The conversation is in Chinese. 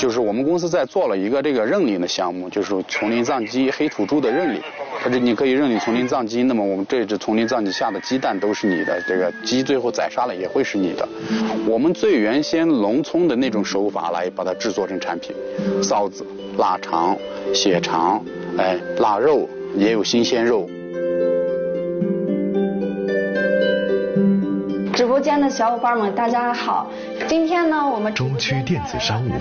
就是我们公司在做了一个这个认领的项目，就是丛林藏鸡、黑土猪的认领。你可以认领丛林藏鸡，那么我们这只丛林藏鸡下的鸡蛋都是你的，这个鸡最后宰杀了也会是你的。我们最原先农村的那种手法来把它制作成产品，臊子、腊肠、血肠，腊肉也有新鲜肉。 直播间的小伙伴们，大家好！今天呢，我们中区电子商务